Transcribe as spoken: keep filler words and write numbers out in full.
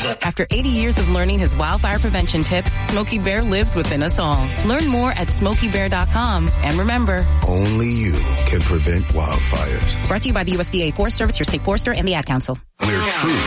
After eighty years of learning his wildfire prevention tips, Smokey Bear lives within us all. Learn more at smokey bear dot com. And remember, only you can prevent wildfires. Brought to you by the U S D A Forest Service, your state forester, and the Ad Council. We're true